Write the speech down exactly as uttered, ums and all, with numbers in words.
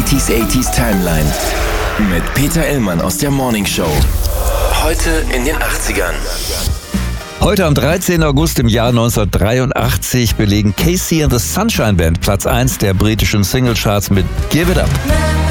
neunziger achtziger Timeline mit Peter Illmann aus der Morning Show. Heute in den achtzigern. Heute am dreizehnten August im Jahr neunzehnhundertdreiundachtzig belegen Casey and the Sunshine Band Platz eins der britischen Singlecharts mit Give It Up.